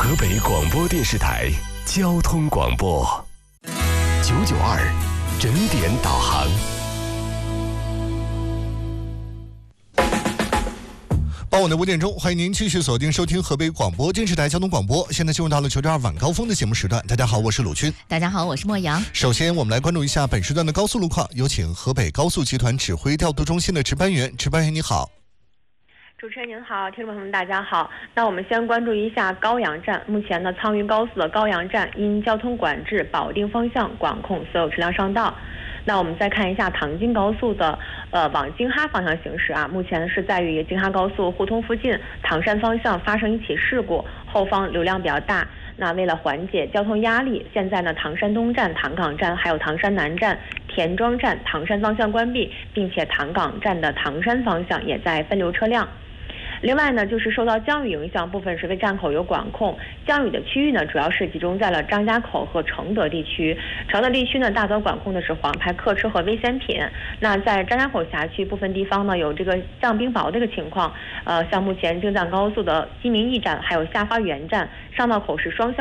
河北广播电视台交通广播992整点导航。 傍晚的5点钟，欢迎您继续锁定收听河北广播电视台交通广播。现在进入到了9.2晚高峰的节目时段。大家好，我是鲁军。 大家好，我是莫阳。 首先，我们来关注一下本时段的高速路况，有请河北高速集团指挥调度中心的值班员。值班员你好。 主持人您好，听众朋友们大家好。那我们先关注一下高阳站。目前呢，苍渝高速的高阳站因交通管制，保定方向管控所有车辆上道。那我们再看一下唐津高速的往京哈方向行驶啊，目前是在于京哈高速互通附近唐山方向发生一起事故，后方流量比较大。那为了缓解交通压力，现在呢，唐山东站、唐岗站还有唐山南站、田庄站唐山方向关闭，并且唐岗站的唐山方向也在分流车辆。另外呢，就是受到降雨影响，部分收费站口有管控。降雨的区域呢，主要是集中在了张家口和承德地区。承德地区呢，大多管控的是黄牌客车和危险品。那在张家口辖区部分地方呢，有这个降冰雹这个情况。像目前京藏高速的鸡鸣驿站，还有下花园站、上道口是双向